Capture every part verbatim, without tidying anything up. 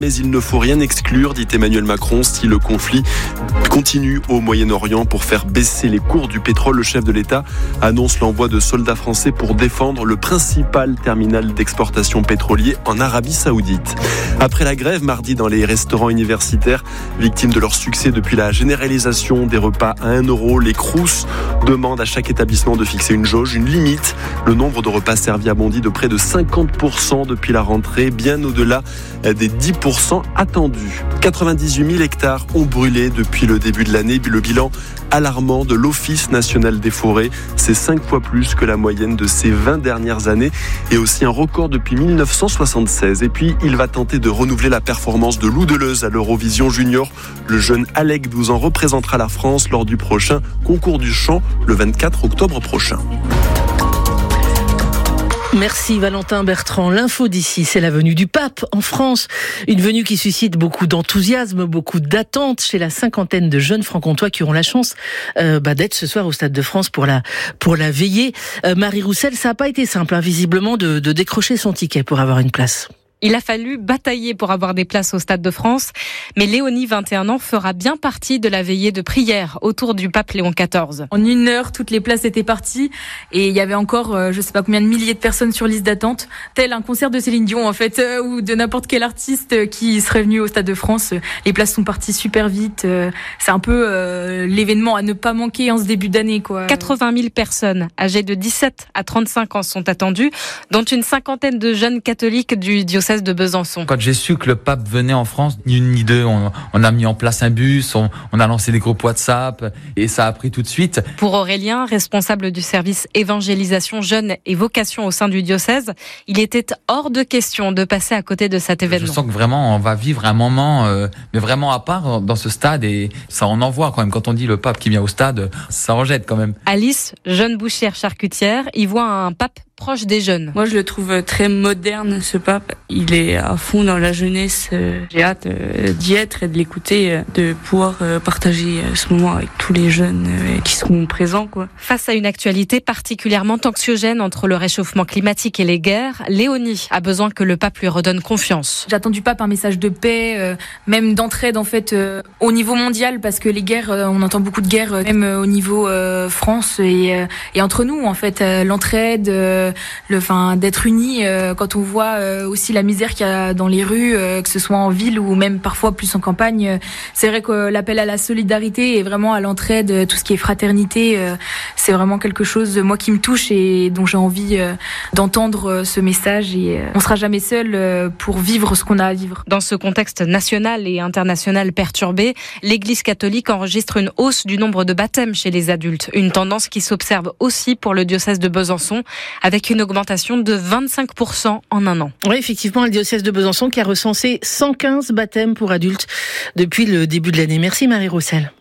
Mais il ne faut rien exclure, dit Emmanuel Macron, si le conflit continue au Moyen-Orient pour faire baisser les cours du pétrole. Le chef de l'État annonce l'envoi de soldats français pour défendre le principal terminal d'exportation pétrolier en Arabie Saoudite. Après la grève mardi dans les restaurants universitaires, victimes de leur succès depuis la généralisation des repas à un euro, les Crous demandent à chaque établissement de fixer une jauge, une limite. Le nombre de repas servis a bondi de près de cinquante pour cent depuis la rentrée, bien au-delà des dix pour cent attendus. quatre-vingt-dix-huit mille hectares ont brûlé depuis le début de l'année. Le bilan alarmant de l'Office national des forêts, c'est cinq fois plus que la moyenne de ces vingt dernières années et aussi un record depuis mille neuf cent soixante-seize. Et puis, il va tenter de renouveler la performance de Lou Deleuze à l'Eurovision Junior. Le jeune Alec, douze ans, représentera la France lors du prochain concours du chant le vingt-quatre octobre prochain. Merci Valentin Bertrand. L'info d'ici, c'est la venue du pape en France. Une venue qui suscite beaucoup d'enthousiasme, beaucoup d'attentes chez la cinquantaine de jeunes franc-comtois qui auront la chance euh, bah, d'être ce soir au Stade de France pour la, pour la veillée. Euh, Marie Roussel, ça n'a pas été simple, hein, visiblement, de, de décrocher son ticket pour avoir une place. Il a fallu batailler pour avoir des places au Stade de France, mais Léonie, vingt et un ans, fera bien partie de la veillée de prière autour du pape Léon quatorze. En une heure, toutes les places étaient parties et il y avait encore, euh, je sais pas combien de milliers de personnes sur liste d'attente, tel un concert de Céline Dion en fait, euh, ou de n'importe quel artiste qui serait venu au Stade de France. Les places sont parties super vite. Euh, c'est un peu euh, l'événement à ne pas manquer en ce début d'année, quoi. quatre-vingt mille personnes âgées de dix-sept à trente-cinq ans sont attendues, dont une cinquantaine de jeunes catholiques du diocèse de Besançon. Quand j'ai su que le pape venait en France, ni une ni deux, on, on a mis en place un bus, on, on a lancé des groupes WhatsApp et ça a pris tout de suite. Pour Aurélien, responsable du service évangélisation jeunes et vocation au sein du diocèse, il était hors de question de passer à côté de cet événement. Je sens que vraiment on va vivre un moment, euh, mais vraiment à part dans ce stade et ça en envoie quand même. Quand on dit le pape qui vient au stade, ça en jette quand même. Alice, jeune bouchère charcutière, y voit un pape proche des jeunes. Moi, je le trouve très moderne, ce pape. Il est à fond dans la jeunesse. J'ai hâte d'y être et de l'écouter, de pouvoir partager ce moment avec tous les jeunes qui seront présents, quoi. Face à une actualité particulièrement anxiogène entre le réchauffement climatique et les guerres, Léonie a besoin que le pape lui redonne confiance. J'attends du pape un message de paix, euh, même d'entraide en fait, euh, au niveau mondial, parce que les guerres, euh, on entend beaucoup de guerres, euh, même euh, au niveau euh, France et, euh, et entre nous, en fait, euh, l'entraide, euh, le, enfin, d'être unis euh, quand on voit euh, aussi la misère qu'il y a dans les rues, euh, que ce soit en ville ou même parfois plus en campagne. Euh, c'est vrai que l'appel à la solidarité et vraiment à l'entraide, tout ce qui est fraternité, euh, c'est vraiment quelque chose, moi, qui me touche et dont j'ai envie euh, d'entendre euh, ce message. Et euh, on sera jamais seul euh, pour vivre ce qu'on a à vivre. Dans ce contexte national et international perturbé, l'Église catholique enregistre une hausse du nombre de baptêmes chez les adultes. Une tendance qui s'observe aussi pour le diocèse de Besançon, avec une augmentation de vingt-cinq pour cent en un an. Oui, effectivement, le diocèse de Besançon qui a recensé cent quinze baptêmes pour adultes depuis le début de l'année. Merci Marie Roussel.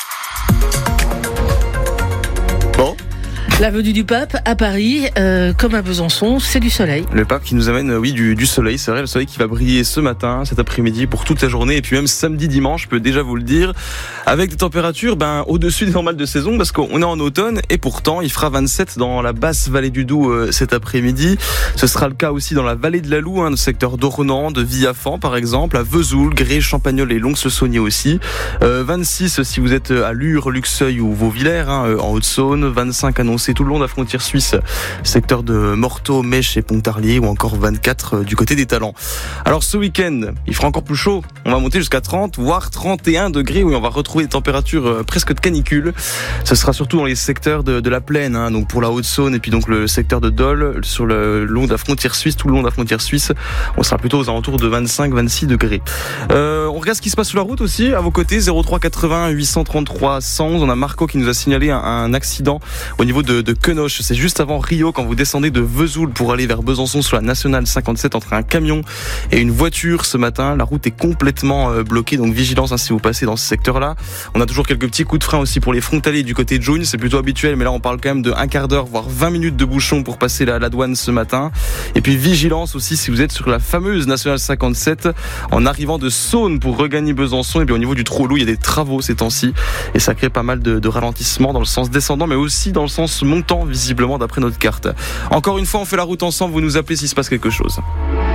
Bon. La venue du pape à Paris, euh, comme à Besançon, c'est du soleil. Le pape qui nous amène, oui, du, du soleil. C'est vrai, le soleil qui va briller ce matin, cet après-midi, pour toute la journée, et puis même samedi, dimanche, je peux déjà vous le dire, avec des températures ben au-dessus des normales de saison, parce qu'on est en automne, et pourtant, il fera vingt-sept dans la basse vallée du Doubs euh, cet après-midi. Ce sera le cas aussi dans la vallée de la Loue, hein, le secteur d'Ornans, de Villaffan, par exemple, à Vesoul, Gré, Champagnol et Lons-le-Saunier aussi. Euh, vingt-six si vous êtes à Lure, Luxeuil ou Vauvillers, hein, en Haute-Saône. vingt-cinq annoncés tout le long de la frontière suisse, secteur de Morteau, Mèche et Pontarlier, ou encore vingt-quatre du côté des Talents. Alors ce week-end, il fera encore plus chaud. On va monter jusqu'à trente, voire trente et un degrés, où on va retrouver des températures presque de canicule. Ce sera surtout dans les secteurs de, de la plaine, hein, donc pour la Haute-Saône et puis donc le secteur de Dole, sur le long de la frontière suisse, tout le long de la frontière suisse, on sera plutôt aux alentours de vingt-cinq à vingt-six degrés. Euh, on regarde ce qui se passe sur la route aussi, à vos côtés, zéro trois quatre-vingts huit cent trente-trois cent onze. On a Marco qui nous a signalé un, un accident au niveau de, de Quenoche. C'est juste avant Rio, quand vous descendez de Vesoul pour aller vers Besançon sur la nationale cinquante-sept, entre un camion et une voiture ce matin. La route est complètement euh, bloquée, donc vigilance hein, si vous passez dans ce secteur-là. On a toujours quelques petits coups de frein aussi pour les frontaliers du côté de Jougne. C'est plutôt habituel, mais là on parle quand même de un quart d'heure, voire vingt minutes de bouchon pour passer la, la douane ce matin. Et puis vigilance aussi si vous êtes sur la fameuse nationale cinquante-sept en arrivant de Saône pour regagner Besançon. Et bien au niveau du Trou-Loup, il y a des travaux ces temps-ci et ça crée pas mal de, de ralentissements dans le sens descendant, mais aussi dans le sens montant, visiblement d'après notre carte. Encore une fois, on fait la route ensemble. Vous nous appelez s'il se passe quelque chose.